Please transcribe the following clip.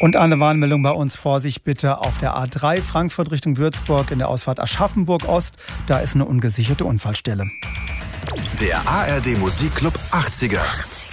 Und eine Warnmeldung bei uns. Vorsicht bitte auf der A3 Frankfurt Richtung Würzburg in der Ausfahrt Aschaffenburg Ost. Da ist eine ungesicherte Unfallstelle. Der ARD Musikclub 80er.